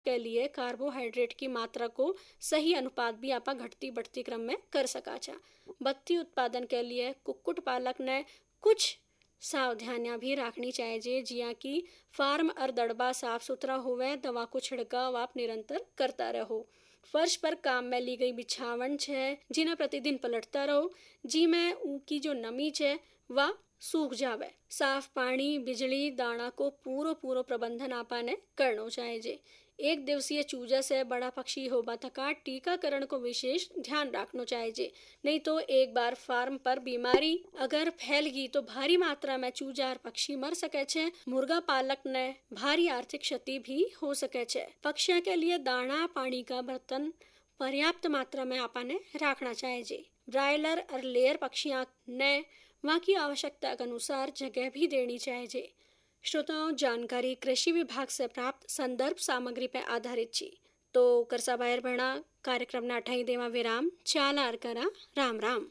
के लिए कार्बोहाइड्रेट की मात्रा को सही अनुपात भी आपा घटती बढ़ती क्रम में कर सका छा। बत्ती उत्पादन के लिए कुक्कुट पालक ने कुछ सावधानियां भी रखनी चाहिए, जिया कि फार्म और दड़बा साफ सुथरा होवे, दवा को छिड़काव आप निरंतर करता रहो। फर्श पर काम में ली गई बिछावन है जिन्हें प्रतिदिन पलटता रहो, जी में उनकी जो नमी है वह सूख जावे। साफ पानी, बिजली, दाना को पूरो प्रबंधन आपा ने करना चाहिए। एक दिवसीय चूजा से बड़ा पक्षी होबा तका टीकाकरण को विशेष ध्यान रखना चाहिए, नहीं तो एक बार फार्म पर बीमारी अगर फैल गई तो भारी मात्रा में चूजा और पक्षी मर सके छे। मुर्गा पालक ने भारी आर्थिक क्षति भी हो सके छे। पक्षियों के लिए दाना पानी का बर्तन पर्याप्त मात्रा में आपा ने रखना चाहिए। ब्रायलर और लेयर पक्षियों ने वहाँ की आवश्यकता के अनुसार जगह भी देनी चाहिए। श्रोताओं, जानकारी कृषि विभाग से प्राप्त संदर्भ सामग्री पर आधारित छी। तो करसा बाहर भणा कार्यक्रम ना अठाई देवा विराम चालार करा। राम राम।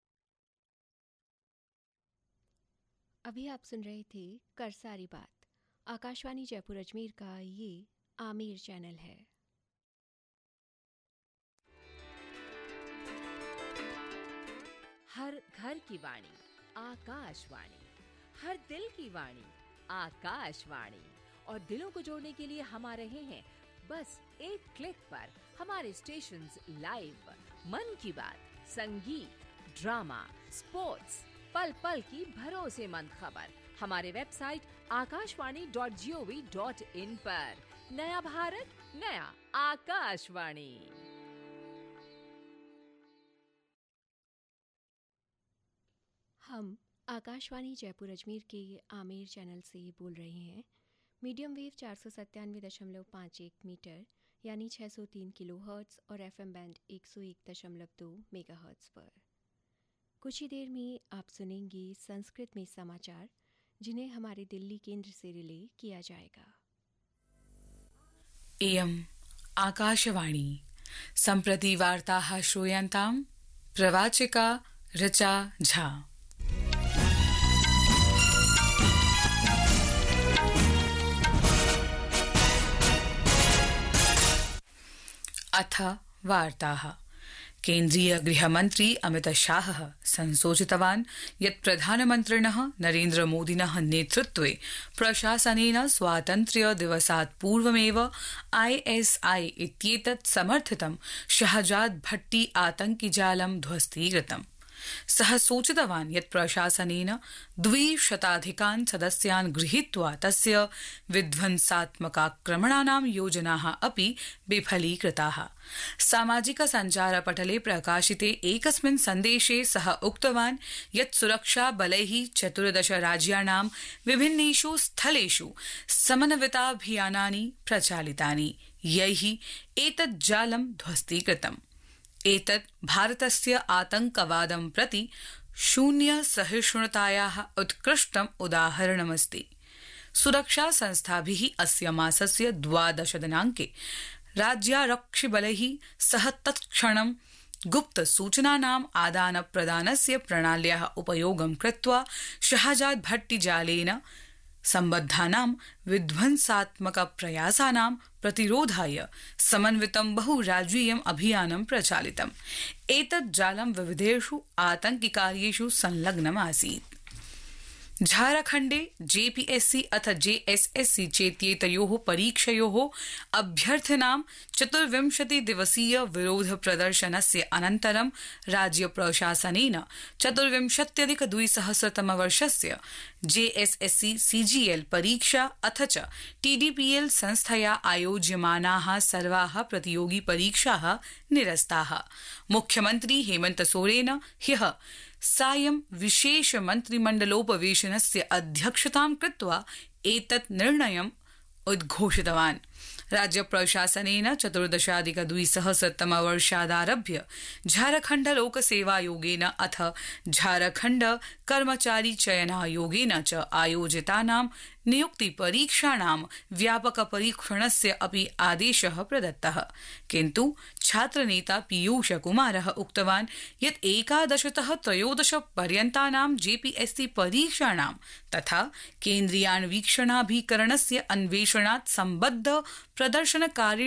अभी आप सुन रहे थे करसारी बात। आकाशवाणी जयपुर अजमेर का ये आमिर चैनल है। हर घर की वाणी आकाशवाणी, हर दिल की वाणी आकाशवाणी। और दिलों को जोड़ने के लिए हम आ रहे हैं बस एक क्लिक पर। हमारे स्टेशंस लाइव, मन की बात, संगीत, ड्रामा, स्पोर्ट्स, पल पल की भरोसेमंद खबर हमारे वेबसाइट akashwani.gov.in पर। नया भारत, नया आकाशवाणी। हम आकाशवाणी जयपुर अजमेर के आमेर चैनल से बोल रहे हैं। मीडियम वेव 497.51 मीटर यानी 603 किलोहर्ट्ज़ और FM बैंड 101.2 मेगाहर्ट्ज़ पर। कुछ ही देर में आप सुनेंगे संस्कृत में समाचार, जिन्हें हमारे दिल्ली केंद्र से रिले किया जाएगा। इयम् आकाशवाणी। सम्प्रति वार्ताः श्रूयन्ताम्। प्रवाचिका ऋचा झा। अथ वार्ताः। केन्द्रीय गृहमन्त्री अमित शाहः संसूचितवान् यत् प्रधानमन्त्रिणः नरेन्द्र मोदिनः नेतृत्वे प्रशासनेन स्वातन्त्र्य दिवसात् पूर्वमेव ISI इत्येतत् समर्थितं शहजाद भट्टी आतंकिजालं ध्वस्तीकृतम्। सः सूचितवान् यत् प्रशासनेन 200 सदस्यान् गृहीत्वा तस्य विध्वंसात्मकाक्रमणानां योजनाः अपि विफलीकृताः। सामाजिक सञ्चारपटले प्रकाशिते एकस्मिन् सन्देशे सः उक्तवान् यत् सुरक्षा बलैः 14 राज्याणां विभिन्नेषु स्थलेषु समन्विताभियानानि प्रचालितानि, यैः एतत् जालं ध्वस्तीकृतम्। एतत् भारतस्य आतंकवादं प्रति शून्य सहिष्णुतायाः उत्कृष्टम् उदाहरणमस्ति। सुरक्षा संस्थाभिः अस्य मासस्य 12 दिनाङ्के राज्यारक्षिबलैः सह तत्क्षणं गुप्त सूचनानाम् आदान प्रदानस्य प्रणाल्याः उपयोगं कृत्वा शहजाद भट्टी जालेन सम्बद्धानां विध्वंसात्मक प्रयासानां प्रतिरोधाय समन्वितं बहुराज्यीयम् अभियानं प्रचालितम्। एतत् जालं विविधेषु आतंकिकार्येषु संलग्नमासीत्। झारखण्डे JPSC अथ JSSC चेत्येतयोः परीक्षयोः अभ्यर्थिनां 24 दिवसीय विरोध प्रदर्शनस्य अनन्तरं राज्य प्रशासनेन 24,200 वर्षस्य JSSC CGL परीक्षा अथ च TDPL संस्थया आयोज्यमानाः सर्वाः प्रतियोगी परीक्षाः निरस्ताः। मुख्यमन्त्री हेमन्त सोरेन ह्यः सायं विशेष मन्त्रिमण्डलोपवेशनस्य अध्यक्षतां कृत्वा एतत् निर्णयम् उद्घोषितवान्। राज्य प्रशासनेन 14,200 वर्षादारभ्य झारखण्ड लोकसेवायोगेन अथ झारखण्ड कर्मचारी चयनायोगेन च आयोजितानां नियुक्ति परीक्षाणां व्यापक परीक्षणस्य अपि आदेशः प्रदत्तः। किन्तु छात्रनेता पीयूष कुमारः उक्तवान् यत् 11तः 13 पर्यन्तानां JPSC परीक्षाणां तथा केन्द्रीयान्वीक्षणाभिकरणस्य अन्वेषणात् सम्बद्ध प्रदर्शनकारिणां